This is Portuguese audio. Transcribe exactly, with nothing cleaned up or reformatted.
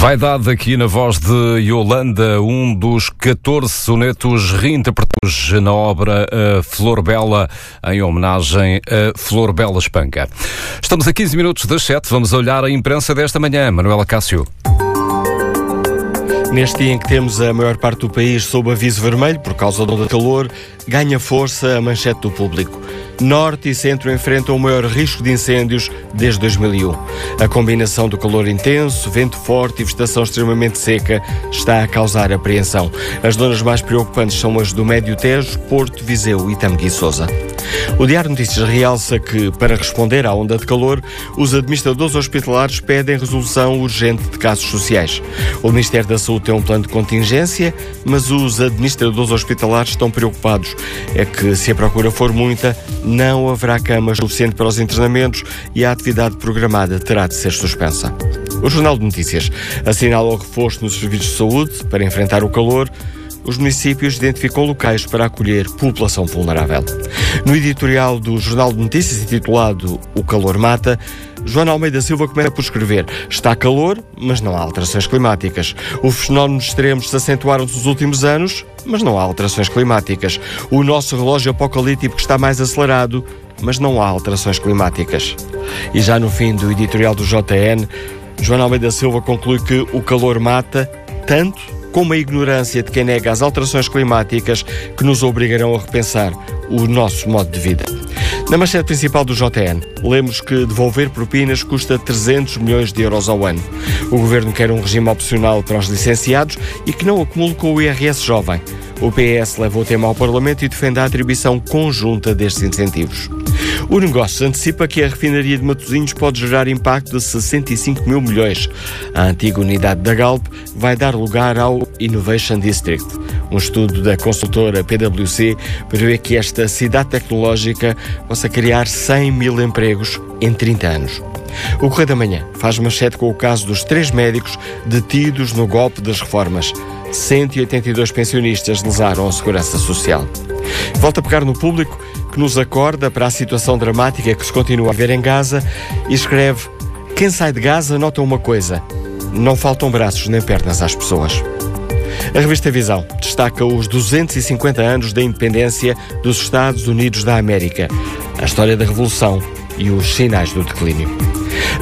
Vai dado aqui na voz de Yolanda um dos catorze sonetos reinterpretados na obra uh, Flor Bela, em homenagem a Flor Bela Espanca. Estamos a quinze minutos das sete, vamos olhar a imprensa desta manhã. Manuela Cássio. Neste dia em que temos a maior parte do país sob aviso vermelho por causa da onda de calor, ganha força a manchete do Público. Norte e Centro enfrentam o maior risco de incêndios desde dois mil e um. A combinação do calor intenso, vento forte e vegetação extremamente seca está a causar apreensão. As zonas mais preocupantes são as do Médio Tejo, Porto, Viseu e Tâmega e Sousa. O Diário de Notícias realça que, para responder à onda de calor, os administradores hospitalares pedem resolução urgente de casos sociais. O Ministério da Saúde tem um plano de contingência, mas os administradores hospitalares estão preocupados. É que, se a procura for muita, não haverá camas suficientes para os internamentos e a atividade programada terá de ser suspensa. O Jornal de Notícias assinala o reforço nos serviços de saúde para enfrentar o calor. Os municípios identificam locais para acolher população vulnerável. No editorial do Jornal de Notícias, intitulado O Calor Mata, Joana Almeida Silva começa por escrever: está calor, mas não há alterações climáticas. Os fenómenos extremos se acentuaram-se nos últimos anos, mas não há alterações climáticas. O nosso relógio apocalíptico está mais acelerado, mas não há alterações climáticas. E já no fim do editorial do J N, Joana Almeida Silva conclui que o calor mata tanto como a ignorância de quem nega as alterações climáticas que nos obrigarão a repensar o nosso modo de vida. Na manchete principal do J N, lemos que devolver propinas custa trezentos milhões de euros ao ano. O Governo quer um regime opcional para os licenciados e que não acumule com o I R S jovem. O P S leva o tema ao Parlamento e defende a atribuição conjunta destes incentivos. O Negócios antecipa que a refinaria de Matosinhos pode gerar impacto de sessenta e cinco mil milhões. A antiga unidade da Galp vai dar lugar ao Innovation District. Um estudo da consultora P W C prevê que esta cidade tecnológica possa criar cem mil empregos em trinta anos. O Correio da Manhã faz manchete com o caso dos três médicos detidos no golpe das reformas. cento e oitenta e dois pensionistas lesaram a segurança social. Volta a pegar no Público, que nos acorda para a situação dramática que se continua a ver em Gaza e escreve: quem sai de Gaza nota uma coisa: não faltam braços nem pernas às pessoas. A revista Visão destaca os duzentos e cinquenta anos da independência dos Estados Unidos da América, a história da Revolução e os sinais do declínio.